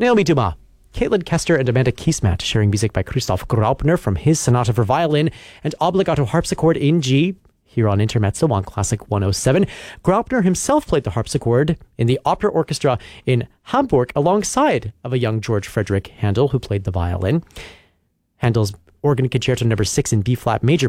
Naomi Dumas, Caitlin Kester and Amanda Kiesmat sharing music by Christoph Graupner from his Sonata for Violin and Obbligato Harpsichord in G here on Intermezzo on Classic 107. Graupner himself played the harpsichord in the opera orchestra in Hamburg alongside of a young George Frederick Handel who played the violin. Handel's Organ Concerto No. 6 in B-flat major